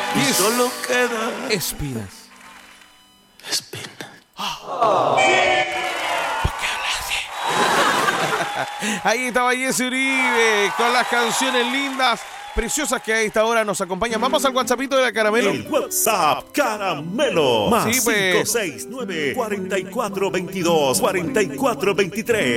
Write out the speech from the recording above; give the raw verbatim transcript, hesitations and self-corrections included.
Y solo queda espinas. Espinas. Oh. ¿Por qué hablas así? Ahí estaba Jessy Uribe con las canciones lindas, preciosas que a esta hora nos acompañan. Vamos al WhatsAppito de la Caramelo. El WhatsApp Caramelo. Más sí, pues. cinco seis nueve, cuatro cuatro dos dos, cuatro cuatro dos tres.